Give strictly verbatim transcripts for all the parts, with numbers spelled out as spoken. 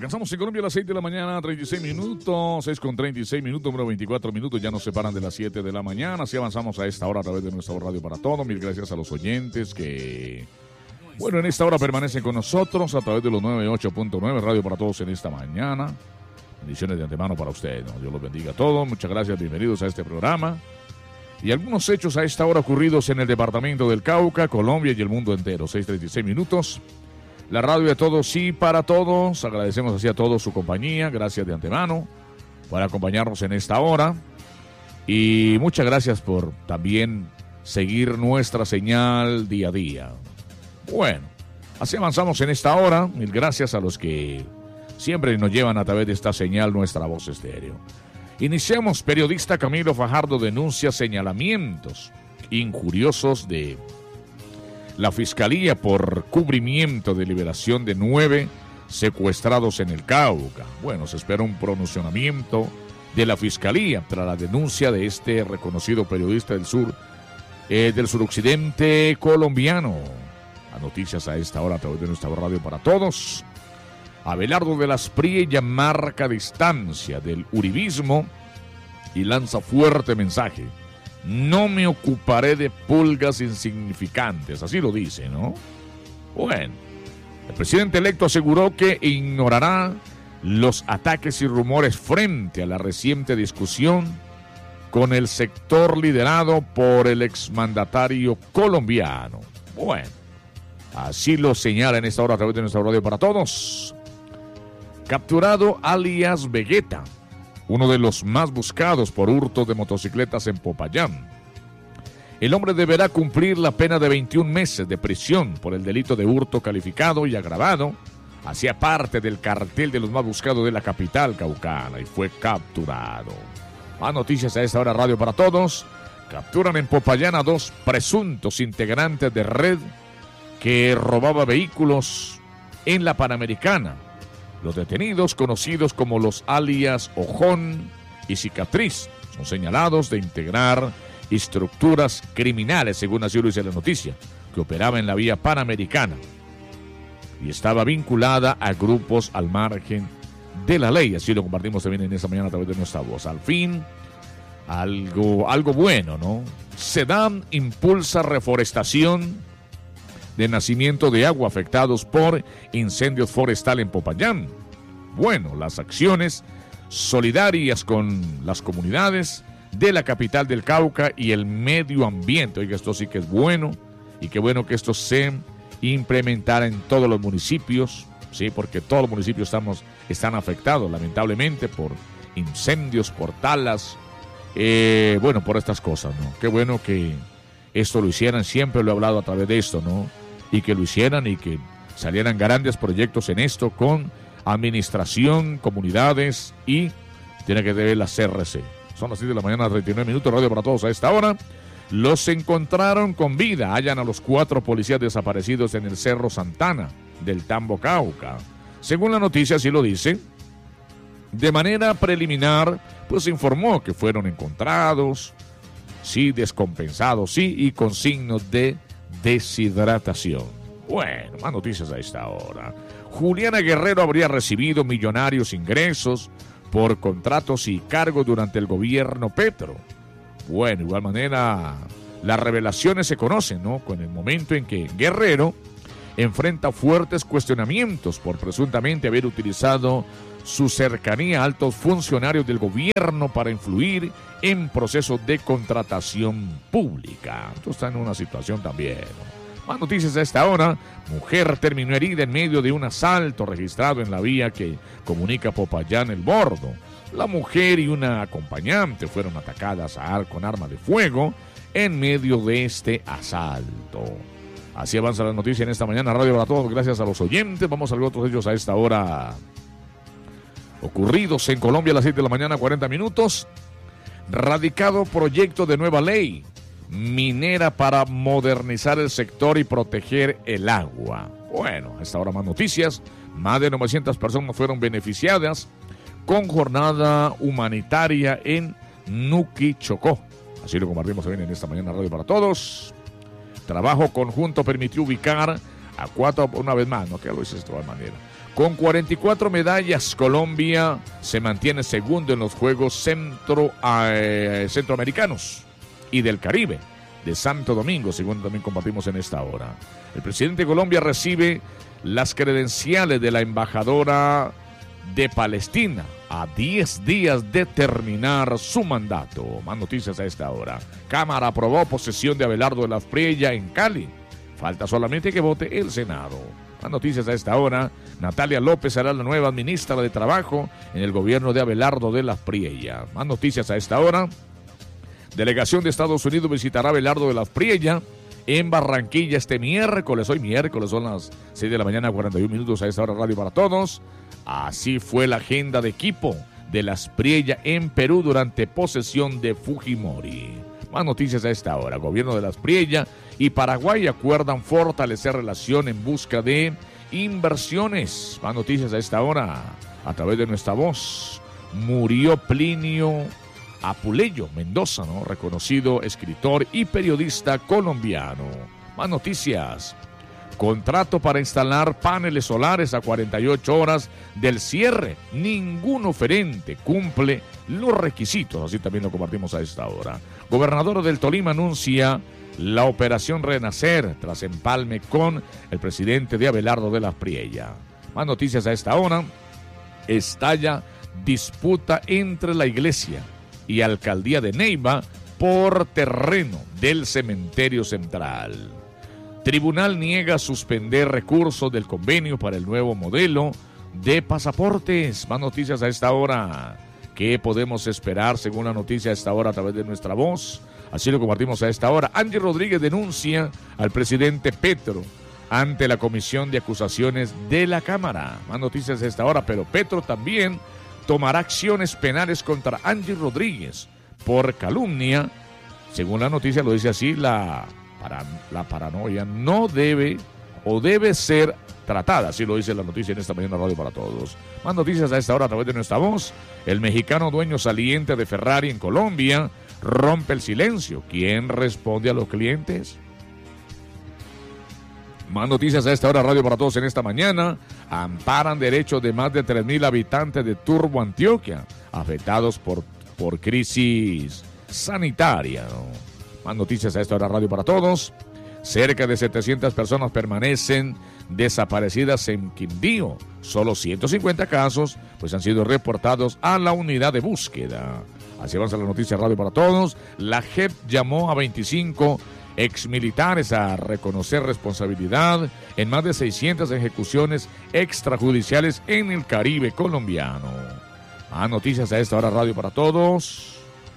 Alcanzamos en Colombia a las seis de la mañana, treinta y seis minutos, seis con treinta y seis minutos, número veinticuatro minutos, ya nos separan de las siete de la mañana. Así avanzamos a esta hora a través de nuestra radio para todos. Mil gracias a los oyentes que, bueno, en esta hora permanecen con nosotros a través de los noventa y ocho punto nueve, Radio para Todos en esta mañana. Bendiciones de antemano para ustedes, ¿no? Dios los bendiga a todos. Muchas gracias, bienvenidos a este programa. Y algunos hechos a esta hora ocurridos en el departamento del Cauca, Colombia y el mundo entero. seis treinta y seis minutos. La radio de todos y para todos. Agradecemos así a todos su compañía. Gracias de antemano por acompañarnos en esta hora. Y muchas gracias por también seguir nuestra señal día a día. Bueno, así avanzamos en esta hora. Mil gracias a los que siempre nos llevan a través de esta señal nuestra voz estéreo. Iniciamos. Periodista Camilo Fajardo denuncia señalamientos injuriosos de la Fiscalía por cubrimiento de liberación de nueve secuestrados en el Cauca. Bueno, se espera un pronunciamiento de la Fiscalía tras la denuncia de este reconocido periodista del sur, eh, del suroccidente colombiano. A noticias a esta hora a través de nuestra radio para todos. Abelardo de las Priella marca distancia del uribismo y lanza fuerte mensaje. No me ocuparé de pulgas insignificantes, así lo dice, ¿no? Bueno, el presidente electo aseguró que ignorará los ataques y rumores frente a la reciente discusión con el sector liderado por el exmandatario colombiano. Bueno, así lo señala en esta hora a través de nuestra radio para todos. Capturado alias Vegeta, uno de los más buscados por hurto de motocicletas en Popayán. El hombre deberá cumplir la pena de veintiún meses de prisión por el delito de hurto calificado y agravado. Hacía parte del cartel de los más buscados de la capital caucana y fue capturado. Más noticias a esta hora, Radio para Todos. Capturan en Popayán a dos presuntos integrantes de red que robaba vehículos en la Panamericana. Los detenidos, conocidos como los alias Ojón y Cicatriz, son señalados de integrar estructuras criminales, según así lo dice la noticia, que operaba en la vía Panamericana y estaba vinculada a grupos al margen de la ley. Así lo compartimos también en esta mañana a través de nuestra voz. Al fin, algo, algo bueno, ¿no? SEDAM impulsa reforestación de nacimiento de agua afectados por incendios forestales en Popayán. Bueno, las acciones solidarias con las comunidades de la capital del Cauca y el medio ambiente. Oiga, esto sí que es bueno, y qué bueno que esto se implementara en todos los municipios, sí, porque todos los municipios estamos, están afectados lamentablemente por incendios, por talas, eh, bueno, por estas cosas, ¿no? Qué bueno que esto lo hicieran, siempre lo he hablado a través de esto, ¿no? Y que lo hicieran y que salieran grandes proyectos en esto con administración, comunidades y tiene que ver la C R C. Son las seis de la mañana, treinta y nueve minutos, Radio para Todos a esta hora. Los encontraron con vida. Hallan a los cuatro policías desaparecidos en el Cerro Santana del Tambo, Cauca. Según la noticia, así lo dice. De manera preliminar, pues informó que fueron encontrados, sí, descompensados, sí, y con signos de deshidratación. Bueno, más noticias a esta hora. Juliana Guerrero habría recibido millonarios ingresos por contratos y cargos durante el gobierno Petro. Bueno, de igual manera, las revelaciones se conocen, ¿no? Con el momento en que Guerrero enfrenta fuertes cuestionamientos por presuntamente haber utilizado su cercanía a altos funcionarios del gobierno para influir en procesos de contratación pública. Esto está en una situación también, ¿no? Más noticias a esta hora. Mujer terminó herida en medio de un asalto registrado en la vía que comunica Popayán El Bordo. La mujer y una acompañante fueron atacadas a, con arma de fuego en medio de este asalto. Así avanza la noticia en esta mañana. Radio para Todos, gracias a los oyentes. Vamos a ver otros hechos a esta hora ocurridos en Colombia a las siete de la mañana, cuarenta minutos. Radicado proyecto de nueva ley minera para modernizar el sector y proteger el agua. Bueno, a esta hora más noticias. Más de novecientas personas fueron beneficiadas con jornada humanitaria en Nuqui, Chocó. Así lo compartimos también en esta mañana Radio para Todos. Trabajo conjunto permitió ubicar A cuatro, una vez más, no que lo hice de todas maneras. Con cuarenta y cuatro medallas, Colombia se mantiene segundo en los Juegos centro, eh, Centroamericanos y del Caribe de Santo Domingo, según también compartimos en esta hora. El presidente de Colombia recibe las credenciales de la embajadora de Palestina a diez días de terminar su mandato. Más noticias a esta hora. Cámara aprobó posesión de Abelardo de la Espriella en Cali. Falta solamente que vote el Senado. Más noticias a esta hora. Natalia López será la nueva ministra de Trabajo en el gobierno de Abelardo de la Espriella. Más noticias a esta hora. Delegación de Estados Unidos visitará a Abelardo de la Espriella en Barranquilla este miércoles. Hoy miércoles son las seis de la mañana, cuarenta y un minutos a esta hora, Radio para Todos. Así fue la agenda de equipo de la Espriella en Perú durante posesión de Fujimori. Más noticias a esta hora. Gobierno de la Espriella y Paraguay acuerdan fortalecer relación en busca de inversiones. Más noticias a esta hora a través de nuestra voz. Murió Plinio Apuleyo Mendoza, ¿no? Reconocido escritor y periodista colombiano. Más noticias. Contrato para instalar paneles solares a cuarenta y ocho horas del cierre. Ningún oferente cumple los requisitos. Así también lo compartimos a esta hora. Gobernador del Tolima anuncia la operación Renacer tras empalme con el presidente de Abelardo de la Espriella. Más noticias a esta hora. Estalla disputa entre la iglesia y alcaldía de Neiva por terreno del cementerio central. Tribunal niega suspender recursos del convenio para el nuevo modelo de pasaportes. Más noticias a esta hora. ¿Qué podemos esperar según la noticia a esta hora a través de nuestra voz? Así lo compartimos a esta hora. Angie Rodríguez denuncia al presidente Petro ante la Comisión de Acusaciones de la Cámara. Más noticias a esta hora, pero Petro también tomará acciones penales contra Angie Rodríguez por calumnia. Según la noticia lo dice así, la, para, la paranoia no debe o debe ser tratada, así lo dice la noticia en esta mañana Radio para Todos. Más noticias a esta hora a través de nuestra voz. El mexicano dueño saliente de Ferrari en Colombia rompe el silencio. ¿Quién responde a los clientes? Más noticias a esta hora, Radio para Todos en esta mañana. Amparan derechos de más de tres mil habitantes de Turbo, Antioquia, afectados por, por crisis sanitaria, ¿no? Más noticias a esta hora, Radio para Todos. Cerca de setecientas personas permanecen desaparecidas en Quindío. Solo ciento cincuenta casos pues han sido reportados a la unidad de búsqueda. Así avanza la noticia, Radio para Todos. La J E P llamó a veinticinco exmilitares a reconocer responsabilidad en más de seiscientas ejecuciones extrajudiciales en el Caribe colombiano. Más noticias a esta hora, Radio para Todos.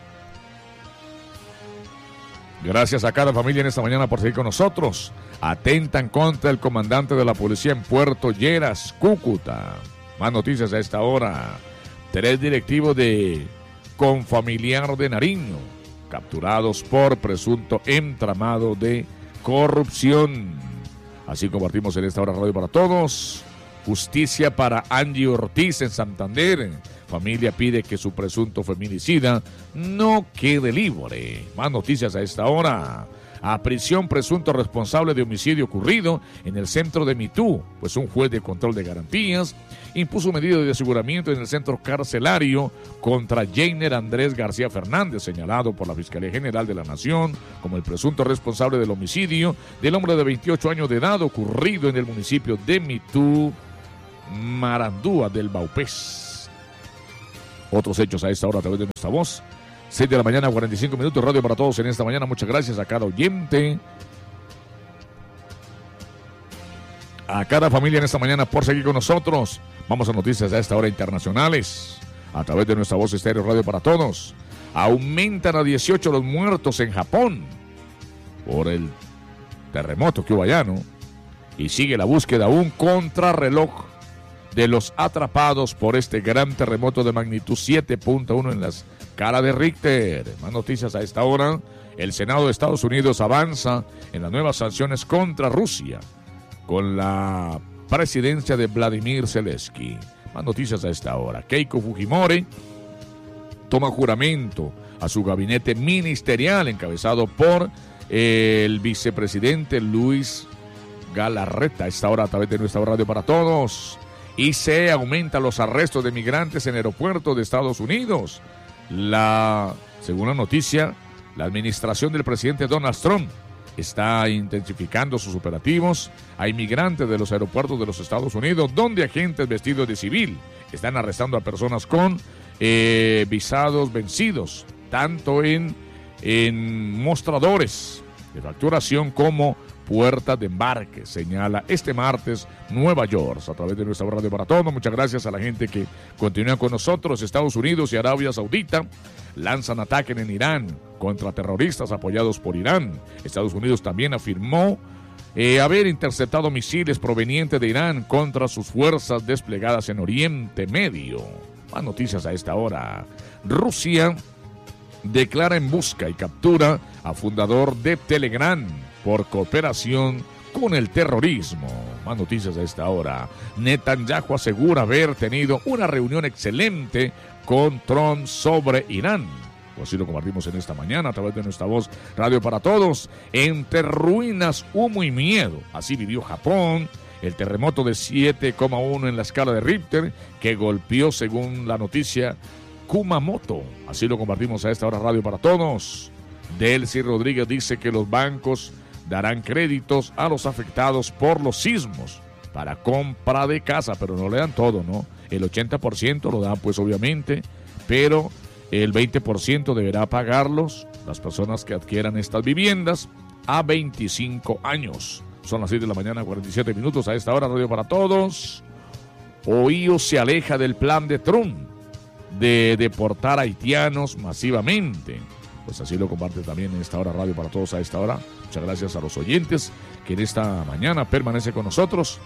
Gracias a cada familia en esta mañana por seguir con nosotros. Atentan contra el comandante de la policía en Puerto Lleras, Cúcuta. Más noticias a esta hora. Tres directivos de Confamiliar de Nariño capturados por presunto entramado de corrupción. Así compartimos en esta hora Radio para Todos. Justicia para Angie Ortiz en Santander. Familia pide que su presunto feminicida no quede libre. Más noticias a esta hora. A prisión presunto responsable de homicidio ocurrido en el centro de Mitú, pues un juez de control de garantías impuso medida de aseguramiento en el centro carcelario contra Jainer Andrés García Fernández, señalado por la Fiscalía General de la Nación como el presunto responsable del homicidio del hombre de veintiocho años de edad ocurrido en el municipio de Mitú, Marandúa del Baupés. Otros hechos a esta hora a través de nuestra voz. seis de la mañana, cuarenta y cinco minutos, Radio para Todos en esta mañana. Muchas gracias a cada oyente, a cada familia en esta mañana por seguir con nosotros. Vamos a noticias a esta hora internacionales a través de nuestra voz estéreo Radio para Todos. Aumentan a dieciocho los muertos en Japón por el terremoto que hubo allá, ¿no? Y sigue la búsqueda, un contrarreloj de los atrapados por este gran terremoto de magnitud siete punto uno en la escala de Richter. Más noticias a esta hora. El Senado de Estados Unidos avanza en las nuevas sanciones contra Rusia con la presidencia de Vladimir Zelensky. Más noticias a esta hora. Keiko Fujimori toma juramento a su gabinete ministerial encabezado por el vicepresidente Luis Galarreta, a esta hora a través de nuestra radio para todos. I C E aumenta los arrestos de migrantes en aeropuertos de Estados Unidos. La, según la noticia, la administración del presidente Donald Trump está intensificando sus operativos a inmigrantes de los aeropuertos de los Estados Unidos, donde agentes vestidos de civil están arrestando a personas con eh, visados vencidos, tanto en, en mostradores de facturación como puertas de embarque, señala este martes Nueva York, a través de nuestra radio para todos. Muchas gracias a la gente que continúa con nosotros. Estados Unidos y Arabia Saudita lanzan ataque en Irán contra terroristas apoyados por Irán. Estados Unidos también afirmó eh, haber interceptado misiles provenientes de Irán contra sus fuerzas desplegadas en Oriente Medio. Más noticias a esta hora. Rusia declara en busca y captura a fundador de Telegram por cooperación con el terrorismo. Más noticias a esta hora. Netanyahu asegura haber tenido una reunión excelente con Trump sobre Irán. Pues así lo compartimos en esta mañana a través de nuestra voz Radio para Todos. Entre ruinas, humo y miedo. Así vivió Japón. El terremoto de siete coma uno en la escala de Richter que golpeó, según la noticia, Kumamoto. Así lo compartimos a esta hora Radio para Todos. Delcy Rodríguez dice que los bancos darán créditos a los afectados por los sismos para compra de casa, pero no le dan todo, ¿no? El ochenta por ciento lo dan, pues obviamente, pero el veinte por ciento deberá pagarlos las personas que adquieran estas viviendas a veinticinco años. Son las seis de la mañana, cuarenta y siete minutos a esta hora, Radio para Todos. Ohio se aleja del plan de Trump de deportar haitianos masivamente. Pues así lo comparte también en esta hora Radio para Todos a esta hora. Muchas gracias a los oyentes que en esta mañana permanece con nosotros.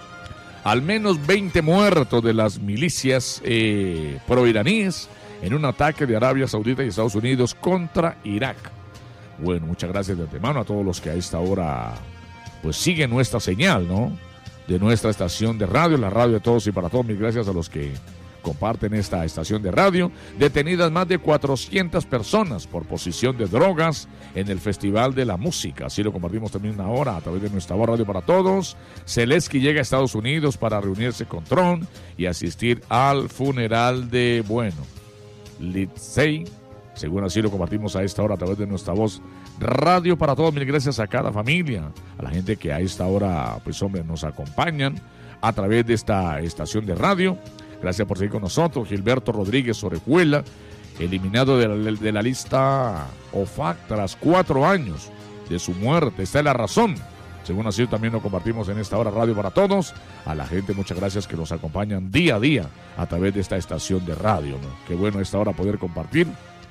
Al menos veinte muertos de las milicias eh, proiraníes en un ataque de Arabia Saudita y Estados Unidos contra Irak. Bueno, muchas gracias de antemano a todos los que a esta hora pues siguen nuestra señal, ¿no? De nuestra estación de radio, la radio de todos y para todos. Mil gracias a los que comparten esta estación de radio. Detenidas más de cuatrocientas personas por posesión de drogas en el Festival de la Música. Así lo compartimos también ahora a través de nuestra voz Radio para Todos. Zelensky llega a Estados Unidos para reunirse con Trump y asistir al funeral de, bueno, Lindsey. Según así lo compartimos a esta hora a través de nuestra voz Radio para Todos. Mil gracias a cada familia, a la gente que a esta hora, pues hombre, nos acompañan a través de esta estación de radio. Gracias por seguir con nosotros. Gilberto Rodríguez Orejuela, eliminado de la, de la lista O F A C tras cuatro años de su muerte. Esta es la razón. Según así también lo compartimos en esta hora Radio para Todos. A la gente, muchas gracias que nos acompañan día a día a través de esta estación de radio, ¿no? Qué bueno a esta hora poder compartir.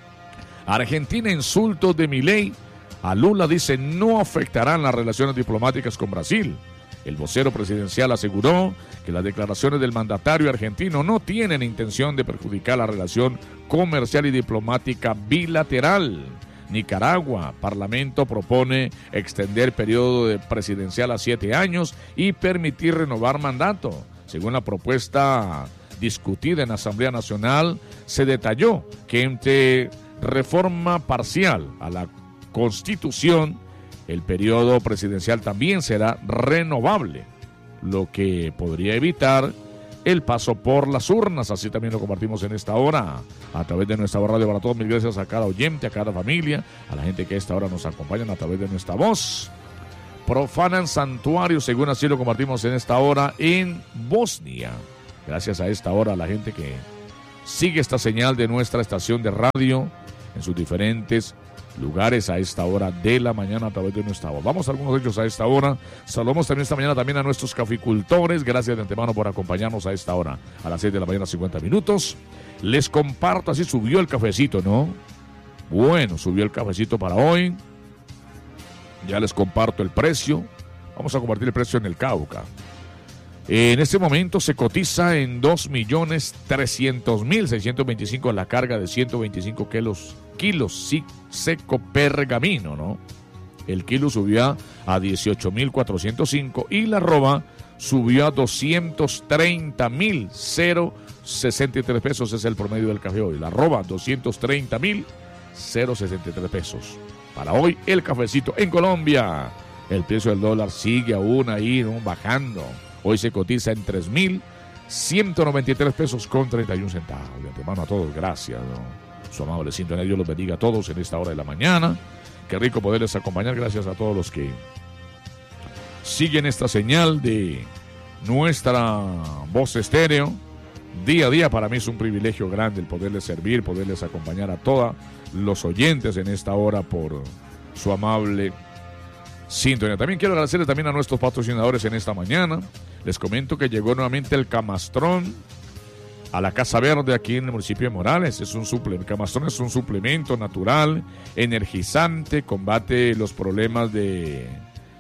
Argentina, insultos de Milei a Lula, dice no afectarán las relaciones diplomáticas con Brasil. El vocero presidencial aseguró que las declaraciones del mandatario argentino no tienen intención de perjudicar la relación comercial y diplomática bilateral. Nicaragua, Parlamento propone extender periodo de presidencial a siete años y permitir renovar mandato. Según la propuesta discutida en la Asamblea Nacional, se detalló que entre reforma parcial a la Constitución, el periodo presidencial también será renovable, lo que podría evitar el paso por las urnas. Así también lo compartimos en esta hora a través de nuestra voz Radio para Todos. Mil gracias a cada oyente, a cada familia, a la gente que a esta hora nos acompañan a través de nuestra voz. Profanan santuarios, según así lo compartimos en esta hora en Bosnia. Gracias a esta hora a la gente que sigue esta señal de nuestra estación de radio en sus diferentes lugares a esta hora de la mañana a través de nuestra voz. Vamos a algunos hechos a esta hora. Saludamos también esta mañana también a nuestros caficultores. Gracias de antemano por acompañarnos a esta hora, a las seis de la mañana, cincuenta minutos. Les comparto, así subió el cafecito, ¿no? Bueno, subió el cafecito para hoy. Ya les comparto el precio. Vamos a compartir el precio en el Cauca. En este momento se cotiza en dos millones trescientos mil seiscientos veinticinco la carga de ciento veinticinco kilos, kilos seco pergamino, ¿no? El kilo subió a dieciocho mil cuatrocientos cinco y la arroba subió a doscientos treinta mil sesenta y tres pesos, es el promedio del café hoy. La arroba doscientos treinta mil sesenta y tres pesos. Para hoy el cafecito en Colombia. El precio del dólar sigue aún ahí, ¿no?, bajando. Hoy se cotiza en tres mil ciento noventa y tres pesos con treinta y un centavos. De antemano a todos, gracias, ¿no? Su amable sintonía, Dios los bendiga a todos en esta hora de la mañana. Qué rico poderles acompañar, gracias a todos los que siguen esta señal de nuestra voz estéreo. Día a día para mí es un privilegio grande el poderles servir, poderles acompañar a todos los oyentes en esta hora por su amable sintonía. También quiero agradecerles también a nuestros patrocinadores en esta mañana. Les comento que llegó nuevamente el Camastrón a la Casa Verde aquí en el municipio de Morales. Es un suplemento. El Camastrón es un suplemento natural, energizante, combate los problemas de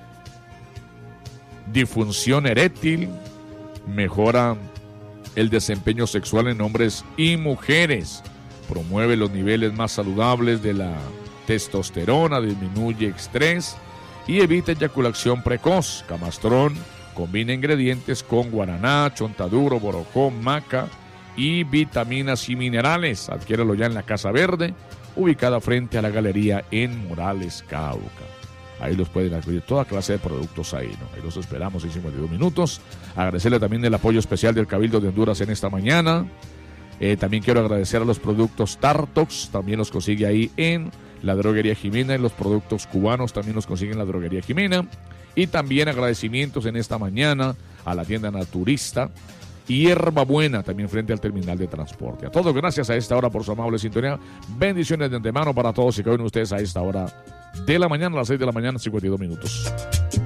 disfunción eréctil, mejora el desempeño sexual en hombres y mujeres, promueve los niveles más saludables de la testosterona, disminuye estrés y evita eyaculación precoz. Camastrón combina ingredientes con guaraná, chontaduro, borojó, maca y vitaminas y minerales. Adquiéralo ya en la Casa Verde, ubicada frente a la galería en Morales, Cauca. Ahí los pueden adquirir toda clase de productos ahí, ¿no? Ahí los esperamos en cincuenta y dos minutos. Agradecerle también el apoyo especial del Cabildo de Honduras en esta mañana. Eh, también quiero agradecer a los productos Tartox, también los consigue ahí en la Droguería Jimena, y los productos cubanos también los consigue en la Droguería Jimena. Y también agradecimientos en esta mañana a la tienda Naturista y Hierba Buena, también frente al terminal de transporte. A todos, gracias a esta hora por su amable sintonía. Bendiciones de antemano para todos y cada uno de ustedes a esta hora de la mañana, a las seis de la mañana, cincuenta y dos minutos.